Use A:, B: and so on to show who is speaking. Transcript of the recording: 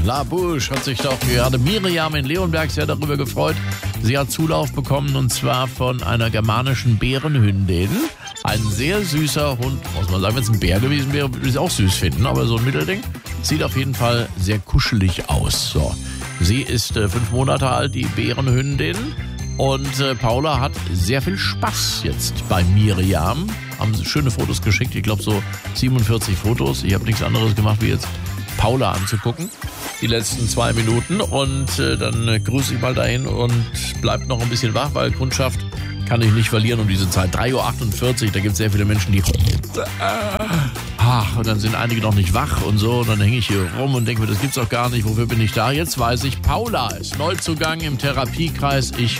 A: La Bouche hat sich doch gerade Miriam in Leonberg sehr darüber gefreut. Sie hat Zulauf bekommen und zwar von einer germanischen Bärenhündin. Ein sehr süßer Hund, muss man sagen, wenn es ein Bär gewesen wäre, würde ich es auch süß finden, aber so ein Mittelding. Sieht auf jeden Fall sehr kuschelig aus. So. Sie ist 5 Monate alt, die Bärenhündin. Und Paula hat sehr viel Spaß jetzt bei Miriam. Haben schöne Fotos geschickt, ich glaube so 47 Fotos. Ich habe nichts anderes gemacht, wie jetzt Paula anzugucken, die letzten 2 Minuten. Und dann grüße ich mal dahin und bleibt noch ein bisschen wach, weil Kundschaft kann ich nicht verlieren um diese Zeit. 3.48 Uhr, da gibt es sehr viele Menschen, die... und dann sind einige noch nicht wach und so. Und dann hänge ich hier rum und denke mir, das gibt's doch gar nicht. Wofür bin ich da? Jetzt weiß ich, Paula ist Neuzugang im Therapiekreis. Ich